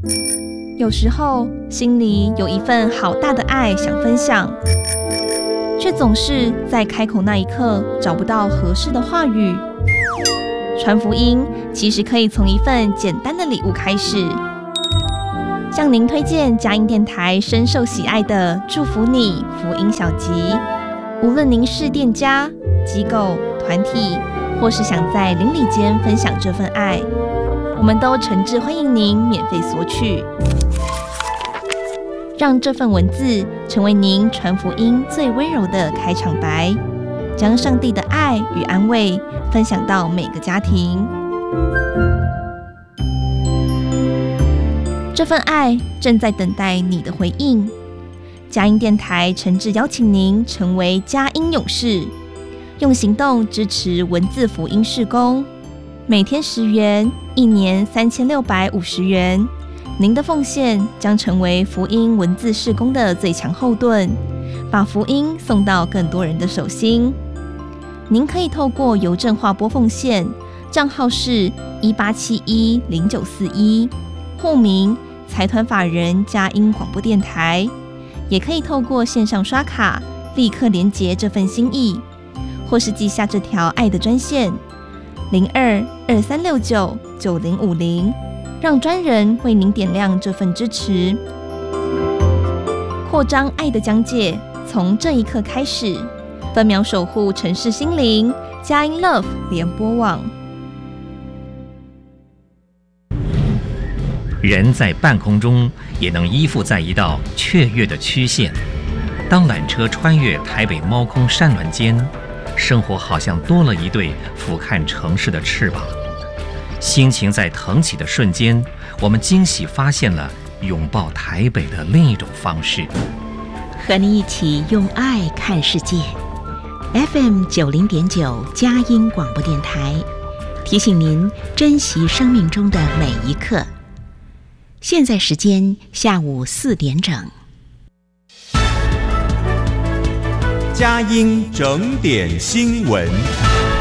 有时候心里有一份好大的爱想分享，却总是在开口那一刻找不到合适的话语。传福音其实可以从一份简单的礼物开始。向您推荐佳音电台深受喜爱的祝福你福音小集，无论您是店家、机构、团体，或是想在邻里间分享这份爱，我们都诚挚欢迎您免费索取。让这份文字成为您传福音最温柔的开场白，将上帝的爱与安慰分享到每个家庭。这份爱正在等待你的回应。佳音电台诚挚邀请您成为佳音勇士，用行动支持文字福音事工，每天10元，一年3650元。您的奉献将成为福音文字事工的最强后盾，把福音送到更多人的手心。您可以透过邮政划拨奉献，账号是18710941，户名财团法人佳音广播电台，也可以透过线上刷卡立刻连结这份心意，或是记下这条爱的专线0223699050，让专人为您点亮这份支持。扩张爱的疆界，从这一刻开始，分秒守护城市心灵，佳音 Love 联播网。 人在半空中也能依附在一道雀跃的曲线。当缆车穿越台北猫空山峦间，生活好像多了一对俯瞰城市的翅膀。心情在腾起的瞬间，我们惊喜发现了拥抱台北的另一种方式。 和你一起用爱看世界。FM 90.9佳音广播电台提醒您珍惜生命中的每一刻。现在时间下午4点整。 佳音整点新闻。